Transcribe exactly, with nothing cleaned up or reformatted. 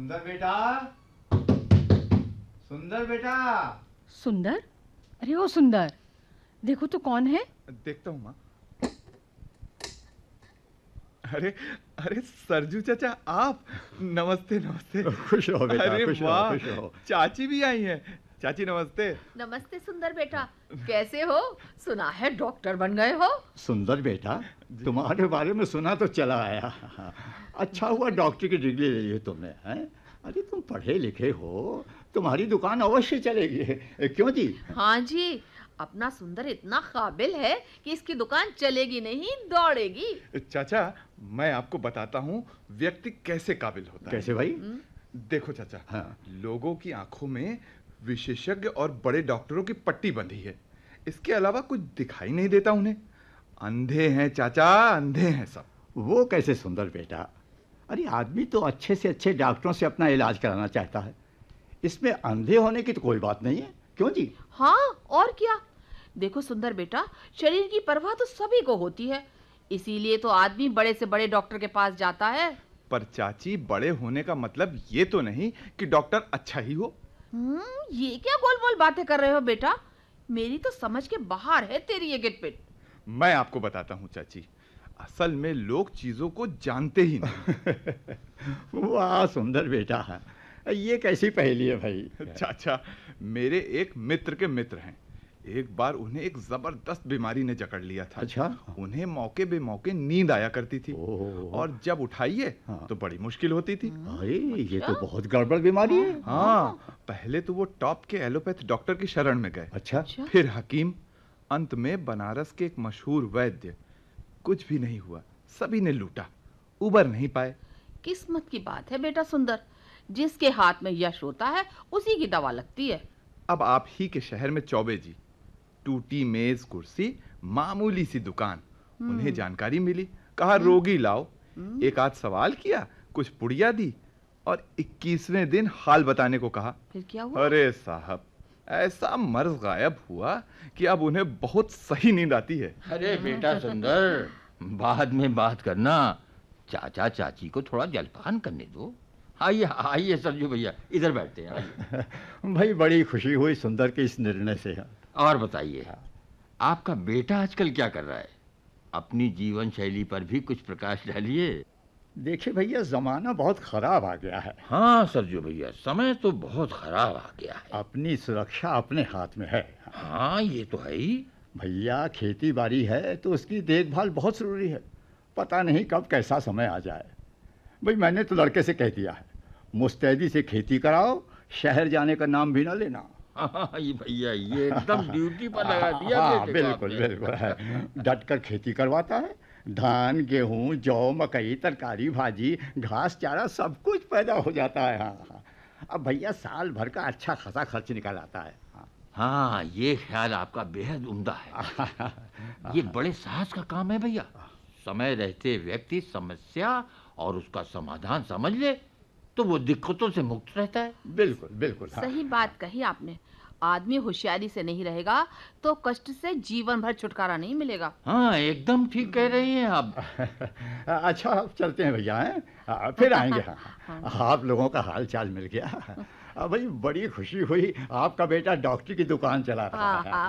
सुंदर बेटा, सुंदर बेटा। सुंदर? अरे ओ सुंदर, देखो तो कौन है। देखता हूँ माँ। अरे अरे सरजू चाचा, आप। नमस्ते नमस्ते। खुश रहो बेटा, अरे खुश रहो, वाह, खुश रहो। चाची भी आई हैं। चाची नमस्ते। नमस्ते सुंदर बेटा, कैसे हो? सुना है डॉक्टर बन गए हो। सुंदर बेटा, तुम्हारे बारे में सुना तो चला आया। अच्छा हुआ डॉक्टर की डिग्री ले ली तुमने, हैं? अरे तुम पढ़े लिखे हो, तुम्हारी दुकान अवश्य चलेगी, क्यों जी? हाँ जी, अपना सुंदर इतना काबिल है कि इसकी दुकान चलेगी नहीं दौड़ेगी। चाचा, मैं आपको बताता हूँ व्यक्ति कैसे काबिल होता है। कैसे भाई? देखो चाचा, हाँ। लोगों की आंखों में विशेषज्ञ और बड़े डॉक्टरों की पट्टी बंधी है, इसके अलावा कुछ दिखाई नहीं देता उन्हें। अंधे हैं चाचा, अंधे हैं सब। वो कैसे सुंदर बेटा? अरे आदमी तो अच्छे से अच्छे डॉक्टरों से अपना इलाज कराना चाहता है, इसमें अंधे होने की तो कोई बात नहीं है, क्यों जी? हाँ और क्या। देखो सुंदर बेटा, शरीर की परवाह तो सभी को होती है, इसीलिए तो आदमी बड़े से बड़े डॉक्टर के पास जाता है। पर चाची, बड़े होने का मतलब ये तो नहीं कि डॉक्टर अच्छा ही हो। हम्म, ये क्या गोल मोल बातें कर रहे हो बेटा? मेरी तो समझ के बाहर है तेरी ये गिटपिट। मैं आपको बताता हूँ चाची, असल में लोग चीजों को जानते ही नहीं। वाह सुंदर बेटा, ये कैसी पहेली है भाई? चाचा, मेरे एक मित्र के मित्र हैं। एक बार उन्हें एक जबरदस्त बीमारी ने जकड़ लिया था। अच्छा? उन्हें मौके बे मौके नींद आया करती थी, और जब उठाइए हाँ। तो बड़ी मुश्किल होती थी। अरे ये तो बहुत गड़बड़ बीमारी है। हाँ, पहले तो वो टॉप के एलोपैथ डॉक्टर की शरण में गए। अच्छा? फिर हकीम, अंत में बनारस के एक मशहूर वैद्य। कुछ भी नहीं हुआ, सभी ने लूटा, उबर नहीं पाए। किस्मत की बात है बेटा सुंदर, जिसके हाथ में यश होता है उसी की दवा लगती है। अब आप ही के शहर में चौबे जी, टूटी मेज कुर्सी, मामूली सी दुकान। उन्हें जानकारी मिली, कहा रोगी लाओ। एक आध सवाल किया, कुछ पुड़िया दी, और इक्कीसवें दिन हाल बताने को कहा। फिर क्या हुआ? अरे साहब, ऐसा मर्ज गायब हुआ कि अब उन्हें बहुत सही नींद आती है। अरे बेटा सुंदर, बाद में बात करना, चाचा चाची को थोड़ा जलपान करने दो। आइए आइए सरजू भैया, इधर बैठते हैं। भाई बड़ी खुशी हुई सुंदर के इस निर्णय से। और बताइए, आपका बेटा आजकल क्या कर रहा है? अपनी जीवन शैली पर भी कुछ प्रकाश डालिए। देखिए भैया, जमाना बहुत खराब आ गया है। हाँ सरजू भैया, समय तो बहुत खराब आ गया है। अपनी सुरक्षा अपने हाथ में है। हाँ ये तो है ही। भैया खेती बाड़ी है तो उसकी देखभाल बहुत जरूरी है, पता नहीं कब कैसा समय आ जाए। भाई मैंने तो लड़के से कह दिया है, मुस्तैदी से खेती कराओ, शहर जाने का नाम भी ना लेना। हाँ ये भैया, ये एकदम ड्यूटी पर लगा दिया। हाँ बिल्कुल बिल्कुल है, डट कर खेती करवाता है। धान गेहूं जौ मकई तरकारी भाजी घास चारा सब कुछ पैदा हो जाता है। हाँ हाँ, अब भैया साल भर का अच्छा खासा खर्च निकल आता है। हाँ, हाँ ये ख्याल आपका बेहद उम्दा है। ये बड़े साहस का काम है भैया। समय रहते व्यक्ति समस्या और उसका समाधान समझ ले तो वो दिक्कतों से मुक्त रहता है। बिल्कुल बिल्कुल। हाँ। सही बात कही आपने। आदमी होशियारी से नहीं रहेगा तो कष्ट से जीवन भर छुटकारा नहीं मिलेगा। हाँ एकदम ठीक कह रही हैं आप। अच्छा अब चलते हैं भैया, हैं फिर आएंगे। हाँ, आप लोगों का हाल चाल मिल गया। भाई बड़ी खुशी हुई, आपका बेटा डॉक्टर की दुकान चला रहा है।